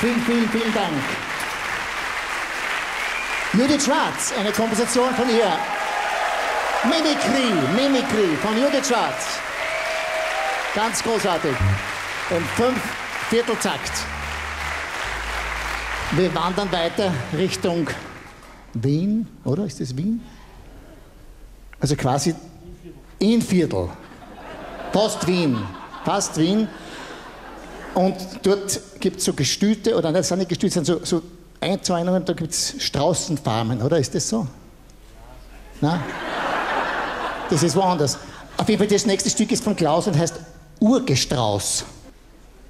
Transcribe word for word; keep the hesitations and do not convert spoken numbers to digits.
Vielen, vielen, vielen Dank. Judith Schwarz, eine Komposition von ihr. Mimikry, Mimikry von Judith Schwarz. Ganz großartig. Um fünf Vierteltakt. Wir wandern weiter Richtung Wien, oder? Ist das Wien? Also quasi Innviertel. Fast Wien. Fast Wien. Und dort gibt es so Gestüte, oder das sind nicht Gestüte, das sind so, so Einzäunungen, da gibt es Straußenfarmen, oder? Ist das so? Nein? Das ist woanders. Auf jeden Fall, das nächste Stück ist von Klaus und heißt Urgestrauß.